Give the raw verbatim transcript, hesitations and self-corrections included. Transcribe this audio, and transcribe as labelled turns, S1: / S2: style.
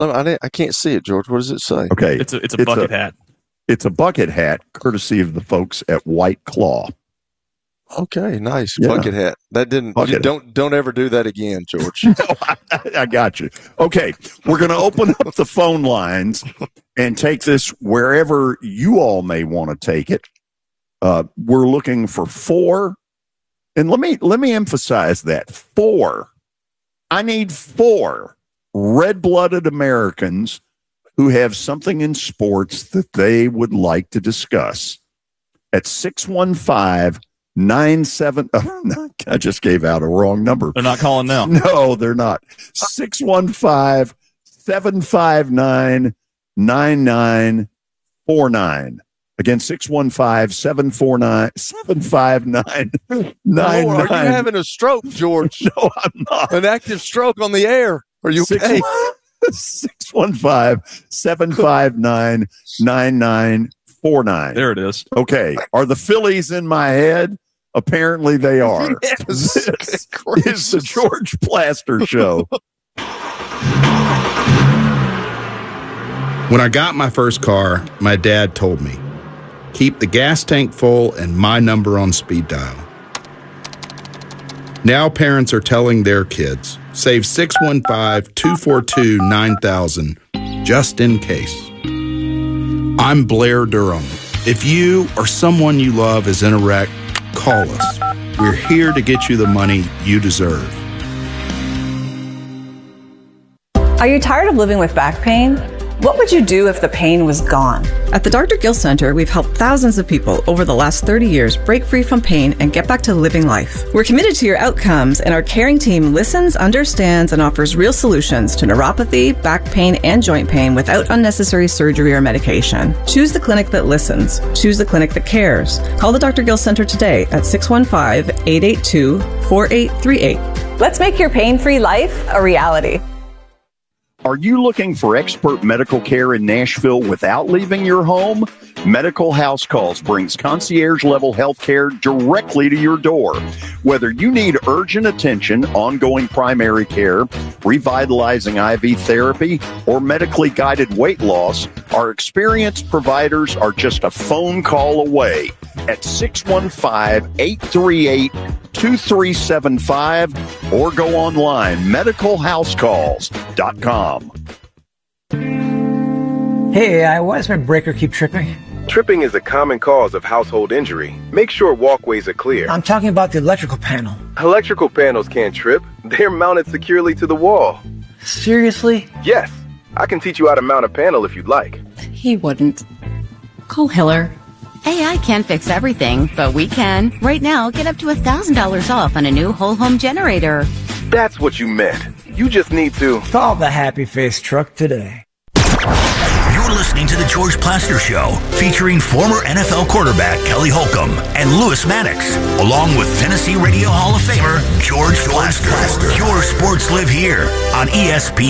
S1: I, didn't, I can't see it, George. What does it say?
S2: Okay.
S3: It's a, it's a bucket
S2: a,
S3: hat.
S2: It's a bucket hat, courtesy of the folks at White Claw.
S1: Okay, nice.
S2: Yeah.
S1: Bucket hat. That didn't
S2: Bucket
S1: you don't don't ever do that again, George.
S2: No, I, I got you. Okay, we're going to open up the phone lines and take this wherever you all may want to take it. Uh, we're looking for four, and let me let me emphasize that four. I need four red-blooded Americans who have something in sports that they would like to discuss at six one five Nine seven. Oh, I just gave out a wrong number.
S3: They're not calling now.
S2: No, they're not. Six one five seven five nine nine nine four nine. Again, six one five seven four nine seven five nine nine nine.
S1: Are you having a stroke, George?
S2: No, I'm not.
S1: An active stroke on the air. Are you
S2: Six,
S1: okay?
S2: six one five seven five nine nine nine four nine.
S3: There it is.
S2: Okay. Are the Phillies in my head? Apparently they are.
S1: Yes.
S2: This is the George Plaster Show.
S4: When I got my first car, my dad told me, keep the gas tank full and my number on speed dial. Now parents are telling their kids, save six one five two four two nine thousand just in case. I'm Blair Durham. If you or someone you love is in a wreck, call us. We're here to get you the money you deserve.
S5: Are you tired of living with back pain? What would you do if the pain was gone?
S6: At the Doctor Gill Center, we've helped thousands of people over the last thirty years break free from pain and get back to living life. We're committed to your outcomes, and our caring team listens, understands, and offers real solutions to neuropathy, back pain, and joint pain without unnecessary surgery or medication. Choose the clinic that listens. Choose the clinic that cares. Call the Doctor Gill Center today at six one five eight eight two four eight three eight.
S5: Let's make your pain-free life a reality.
S2: Are you looking for expert medical care in Nashville without leaving your home? Medical House Calls brings concierge-level health care directly to your door. Whether you need urgent attention, ongoing primary care, revitalizing I V therapy, or medically guided weight loss, our experienced providers are just a phone call away at six one five eight three eight two three seven five or go online, medical house calls dot com.
S7: Hey, uh, why does my breaker keep tripping?
S8: Tripping is a common cause of household injury. Make sure walkways are clear.
S7: I'm talking about the electrical panel.
S8: Electrical panels can't trip. They're mounted securely to the wall.
S7: Seriously?
S8: Yes. I can teach you how to mount a panel if you'd like.
S9: He wouldn't. Call Hiller. A I can't fix everything, but we can. Right now, get up to one thousand dollars off on a new whole home generator.
S8: That's what you meant. You just need to
S7: call the Happy Face truck today.
S10: You're listening to The George Plaster Show, featuring former N F L quarterback Kelly Holcomb and Lewis Maddox, along with Tennessee Radio Hall of Famer George, George Plaster. Plaster. Your sports live here on E S P N.